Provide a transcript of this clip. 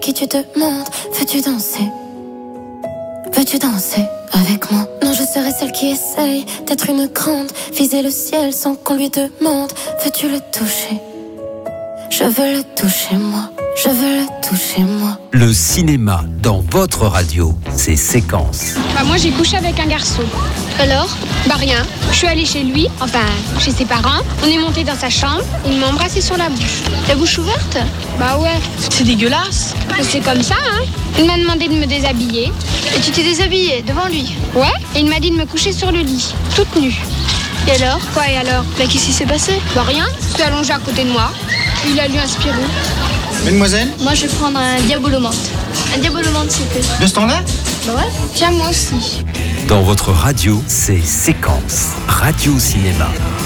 Qui tu demandes, veux-tu danser? Veux-tu danser avec moi? Non, je serai celle qui essaye d'être une grande, viser le ciel sans qu'on lui demande. Veux-tu le toucher? Je veux le toucher moi, je veux le toucher moi. Le cinéma dans votre radio, c'est Séquence. Moi j'ai couché avec un garçon. Alors? Rien. Je suis allée chez lui, enfin chez ses parents. On est monté dans sa chambre, il m'a embrassé sur la bouche. La bouche ouverte? Ouais. C'est dégueulasse. Mais c'est comme ça, hein. Il m'a demandé de me déshabiller. Et tu t'es déshabillée devant lui? Ouais, et il m'a dit de me coucher sur le lit, toute nue. Et alors? Quoi et alors? Qu'est-ce qui s'est passé? Rien, il s'est allongé à côté de moi. Il a lu un Spirou. Mademoiselle? Moi je vais prendre un diabolomante. Un diabolomante s'il vous plaît. De ce temps-là? Ouais. Tiens, moi aussi. Dans votre radio, c'est Séquence. Radio Cinéma.